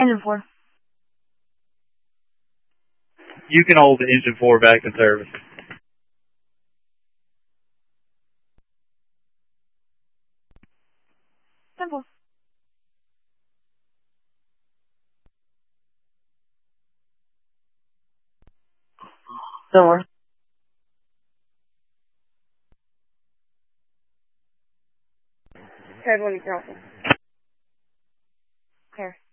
Engine 4. You can hold the engine 4 back in service. Simple. Don't worry. Code 1 Charleston. Clear.